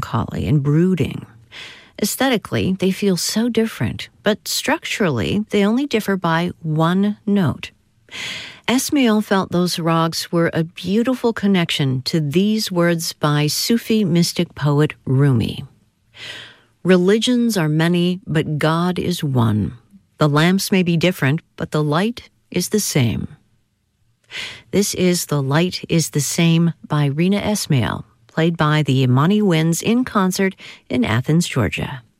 melancholy and brooding. Aesthetically, they feel so different, but structurally, they only differ by one note. Esmail felt those rags were a beautiful connection to these words by Sufi mystic poet Rumi. Religions are many, but God is one. The lamps may be different, but the light is the same. This is The Light is the Same by Rina Esmail, played by the Imani Winds in concert in Athens, Georgia.